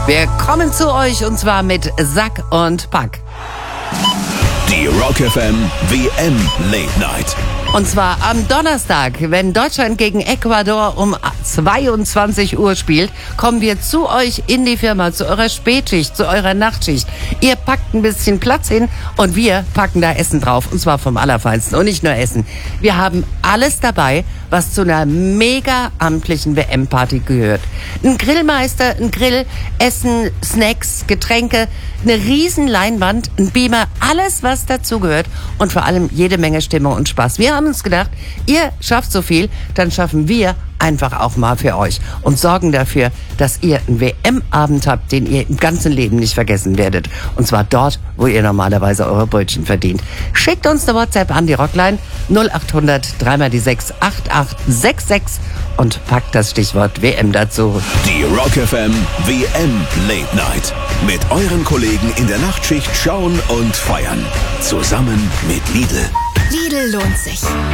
Wir kommen zu euch und zwar mit Sack und Pack. Die Rock FM WM Late Night. Und zwar am Donnerstag, wenn Deutschland gegen Ecuador um 22 Uhr spielt, kommen wir zu euch in die Firma, zu eurer Spätschicht, zu eurer Nachtschicht. Ihr packt ein bisschen Platz hin und wir packen da Essen drauf. Und zwar vom Allerfeinsten. Und nicht nur Essen. Wir haben alles dabei, was zu einer mega amtlichen WM-Party gehört. Ein Grillmeister, ein Grill, Essen, Snacks, Getränke, eine riesen Leinwand, ein Beamer, alles was dazugehört und vor allem jede Menge Stimmung und Spaß. Wir haben uns gedacht, ihr schafft so viel, dann schaffen wir einfach auch mal für euch und sorgen dafür, dass ihr einen WM-Abend habt, den ihr im ganzen Leben nicht vergessen werdet. Und zwar dort, wo ihr normalerweise eure Brötchen verdient. Schickt uns eine WhatsApp an die Rockline 0800 3x6 8866 und packt das Stichwort WM dazu. Die Rock FM WM Late Night. Mit euren Kollegen in der Nachtschicht schauen und feiern. Zusammen mit Lidl. Lidl lohnt sich.